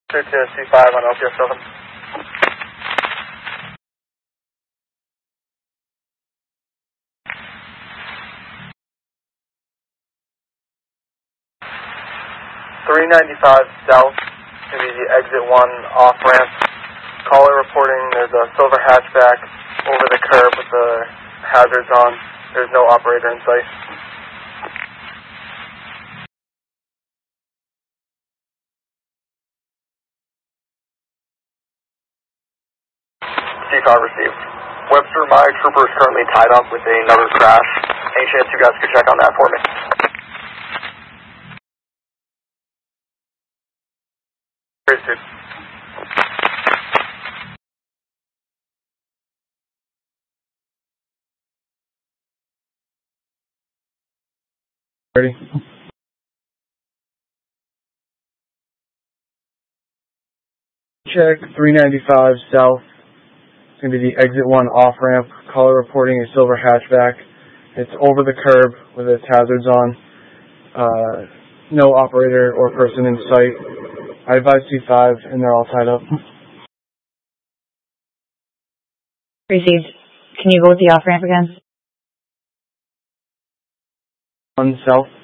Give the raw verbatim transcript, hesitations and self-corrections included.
Clear to C five on L P S seven. three ninety-five south, to be the exit one off ramp. Caller reporting there's a silver hatchback over the curb with the hazards on. There's no operator in sight. C five received. Webster, my trooper is currently tied up with another crash. Any chance you guys could check on that for me? Great, dude. Ready? Check three ninety-five south. It's going to be the exit one off ramp. Caller reporting a silver hatchback. It's over the curb with its hazards on. Uh, no operator or person in sight. I advise C five, and they're all tied up. Received. Can you go with the off ramp again? On south.